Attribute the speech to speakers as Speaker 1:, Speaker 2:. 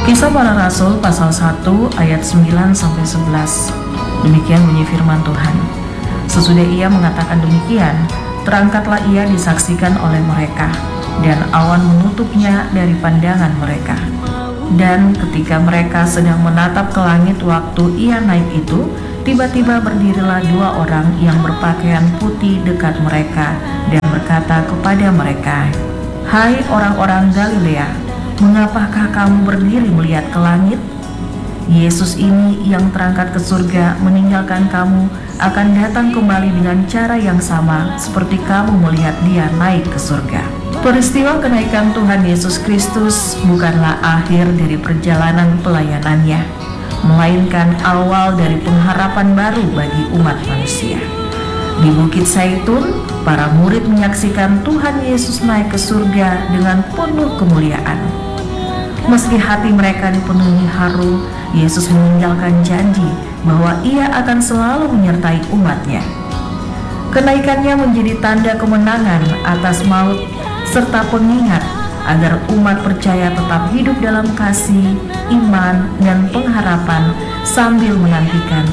Speaker 1: Kisah Para Rasul pasal 1 ayat 9-11. Demikian bunyi firman Tuhan. Sesudah ia mengatakan demikian, terangkatlah ia disaksikan oleh mereka, dan awan menutupnya dari pandangan mereka. Dan ketika mereka sedang menatap ke langit waktu ia naik itu, tiba-tiba berdirilah dua orang yang berpakaian putih dekat mereka dan berkata kepada mereka, "Hai orang-orang Galilea, mengapakah kamu berdiri melihat ke langit? Yesus ini yang terangkat ke surga meninggalkan kamu akan datang kembali dengan cara yang sama seperti kamu melihat dia naik ke surga." Peristiwa kenaikan Tuhan Yesus Kristus bukanlah akhir dari perjalanan pelayanannya, melainkan awal dari pengharapan baru bagi umat manusia. Di Bukit Zaitun, para murid menyaksikan Tuhan Yesus naik ke surga dengan penuh kemuliaan. Meski hati mereka dipenuhi haru, Yesus meninggalkan janji bahwa ia akan selalu menyertai umatnya. Kenaikannya menjadi tanda kemenangan atas maut serta pengingat agar umat percaya tetap hidup dalam kasih, iman, dan pengharapan sambil menantikan